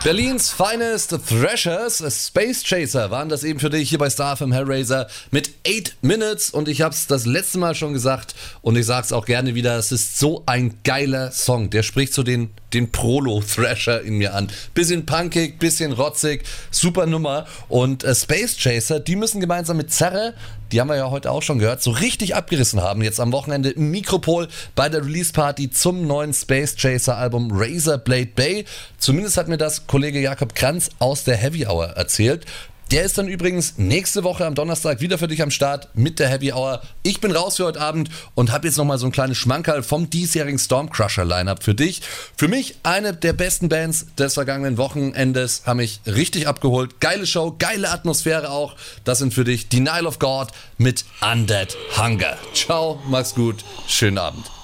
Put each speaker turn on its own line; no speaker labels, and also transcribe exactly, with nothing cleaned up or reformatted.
Berlins Finest Thrashers, Space Chaser, waren das eben für dich hier bei Star F M Hellraiser mit eight Minutes und ich hab's das letzte Mal schon gesagt und ich sag's auch gerne wieder, es ist so ein geiler Song, der spricht so den, den Prolo-Thrasher in mir an. Bisschen punkig, bisschen rotzig, super Nummer und äh, Space Chaser, die müssen gemeinsam mit Zerre, die haben wir ja heute auch schon gehört, so richtig abgerissen haben jetzt am Wochenende im Mikropol bei der Release-Party zum neuen Space Chaser-Album Razorblade Bay. Zumindest hat mir das Kollege Jakob Kranz aus der Heavy Hour erzählt. Der ist dann übrigens nächste Woche am Donnerstag wieder für dich am Start mit der Heavy Hour. Ich bin raus für heute Abend und habe jetzt nochmal so ein kleines Schmankerl vom diesjährigen Stormcrusher-Line-Up für dich. Für mich eine der besten Bands des vergangenen Wochenendes, haben mich richtig abgeholt. Geile Show, geile Atmosphäre auch. Das sind für dich Denial of God mit Undead Hunger. Ciao, mach's gut, schönen Abend.